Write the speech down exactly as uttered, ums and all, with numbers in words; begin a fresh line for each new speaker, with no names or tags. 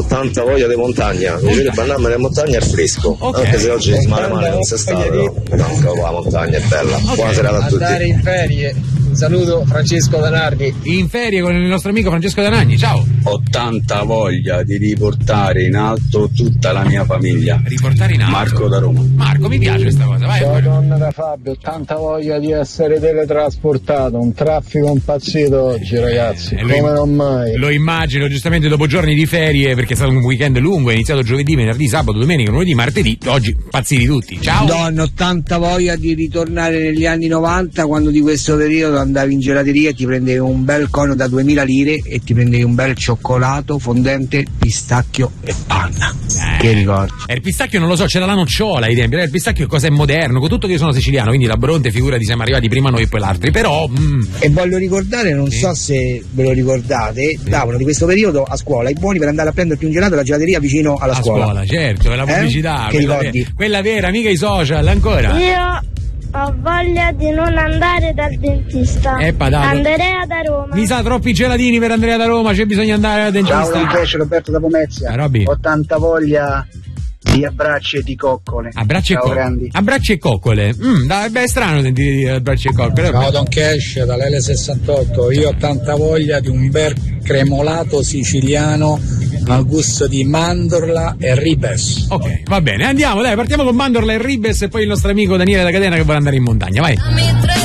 ho tanta voglia di montagna, mi piace bannarmi le montagne al fresco, okay. Anche se oggi male male non si sta, però tanto la montagna è bella. Okay. Buona serata a tutti.
Andare in ferie. Un saluto, Francesco Danardi.
In ferie con il nostro amico Francesco Danardi, ciao.
Ho tanta voglia di riportare in alto tutta la mia famiglia.
Riportare in alto?
Marco da Roma.
Marco, mi piace questa cosa, vai.
Ciao donna da Fabio, ho tanta voglia di essere teletrasportato, un traffico impazzito oggi ragazzi, eh, come
lo,
non mai.
Lo immagino, giustamente dopo giorni di ferie, perché è stato un weekend lungo, è iniziato giovedì, venerdì, sabato, domenica, lunedì, martedì, oggi pazziti tutti, ciao.
Donna, ho tanta voglia di ritornare negli anni novanta, quando di questo periodo andavi in gelateria e ti prendevi un bel cono da duemila lire e ti prendevi un bel cioccolato fondente, pistacchio e panna. Eh, che ricordi?
Eh, il pistacchio non lo so, c'era la nocciola ai tempi, il pistacchio cosa è moderno, con tutto che io sono siciliano, quindi la Bronte figurati siamo arrivati prima noi e poi l'altri, però... Mm.
E voglio ricordare, non
sì.
so se ve lo ricordate, sì. davano di questo periodo a scuola i buoni per andare a prendere un gelato alla gelateria vicino alla
a
scuola.
scuola, certo, è la pubblicità,
eh?
quella, vera, quella vera, mica i social, ancora.
Io... ho voglia di non andare dal dentista.
Eh,
Andrea da Roma.
Mi sa troppi gelatini per Andrea da Roma, c'è bisogno di andare dal dentista.
Ciao invece Roberto da Pomezia.
Ah,
ho tanta voglia di abbracci e di coccole.
Abbracci
Ciao,
e coccole. Abbracci e coccole. Mm, dai, beh, è strano sentire dire abbracci e coccole.
Ciao Don Cash dall'L sessantotto. Io ho tanta voglia di un bel cremolato siciliano al gusto di mandorla e ribes.
Ok, va bene, andiamo, dai, partiamo con mandorla e ribes e poi il nostro amico Daniele da Catena che vuole andare in montagna, vai.